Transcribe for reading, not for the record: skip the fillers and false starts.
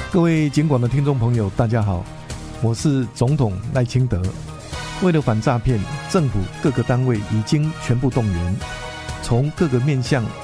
各位警广的听众朋友大家好，我是总统赖清德。为了反诈骗，政府各个单位已经全部动员，从各个面向